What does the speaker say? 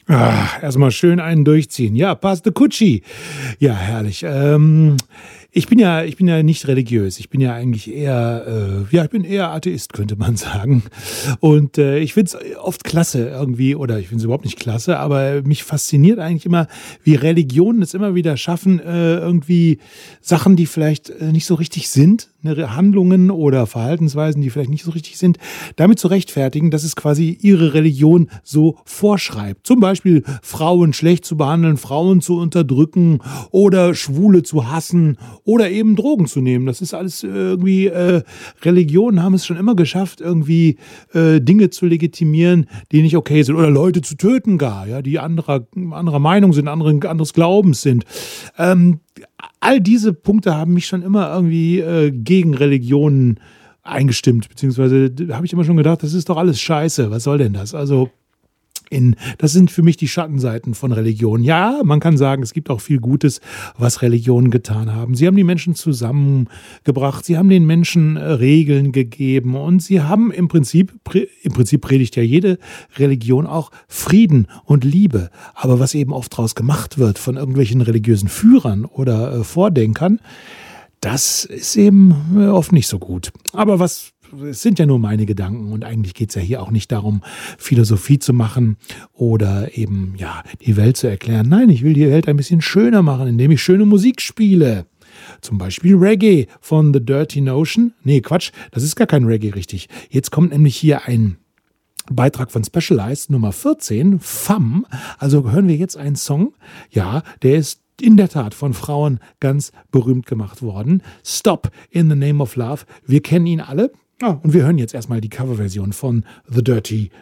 Erstmal schön einen durchziehen. Ja, Paste Kutschi. Ja, herrlich. Ich bin ja nicht religiös. Ich bin ja eigentlich eher, ich bin eher Atheist, könnte man sagen. Und ich finde es oft klasse irgendwie, oder ich finde es überhaupt nicht klasse, aber mich fasziniert eigentlich immer, wie Religionen es immer wieder schaffen, irgendwie Sachen, die vielleicht nicht so richtig sind, ne, Handlungen oder Verhaltensweisen, die vielleicht nicht so richtig sind, damit zu rechtfertigen, dass es quasi ihre Religion so vorschreibt. Zum Beispiel Frauen schlecht zu behandeln, Frauen zu unterdrücken oder Schwule zu hassen oder eben Drogen zu nehmen. Das ist alles irgendwie, Religionen haben es schon immer geschafft, irgendwie Dinge zu legitimieren, die nicht okay sind. Oder Leute zu töten gar, ja, die anderer Meinung sind, anderes Glaubens sind. All diese Punkte haben mich schon immer irgendwie gegen Religionen eingestimmt. Beziehungsweise habe ich immer schon gedacht, das ist doch alles Scheiße. Was soll denn das? Also das sind für mich die Schattenseiten von Religion. Ja, man kann sagen, es gibt auch viel Gutes, was Religionen getan haben. Sie haben die Menschen zusammengebracht, sie haben den Menschen Regeln gegeben und sie haben im Prinzip predigt ja jede Religion auch Frieden und Liebe. Aber was eben oft draus gemacht wird von irgendwelchen religiösen Führern oder Vordenkern, das ist eben oft nicht so gut. Aber es sind ja nur meine Gedanken und eigentlich geht es ja hier auch nicht darum, Philosophie zu machen oder eben, ja, die Welt zu erklären. Nein, ich will die Welt ein bisschen schöner machen, indem ich schöne Musik spiele. Zum Beispiel Reggae von The Dirty Notion. Nee, Quatsch, das ist gar kein Reggae, richtig. Jetzt kommt nämlich hier ein Beitrag von Specialized Nummer 14, Femme. Also hören wir jetzt einen Song, ja, der ist in der Tat von Frauen ganz berühmt gemacht worden. Stop in the Name of Love. Wir kennen ihn alle. Und wir hören jetzt erstmal die Coverversion von The Dirty